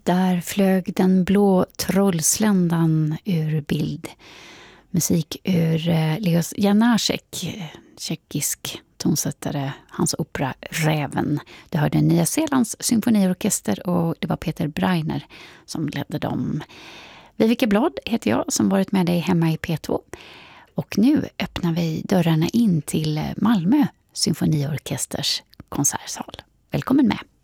Där flög den blå trollsländan ur bild. Musik ur Leos Janáček, tjeckisk tonsättare, hans opera Räven. Det hörde Nya Zeelands symfoniorkester och det var Peter Breiner som ledde dem. Viveke Blad heter jag som varit med dig hemma i P2. Och nu öppnar vi dörrarna in till Malmö symfoniorkesters konsertsal. Välkommen med!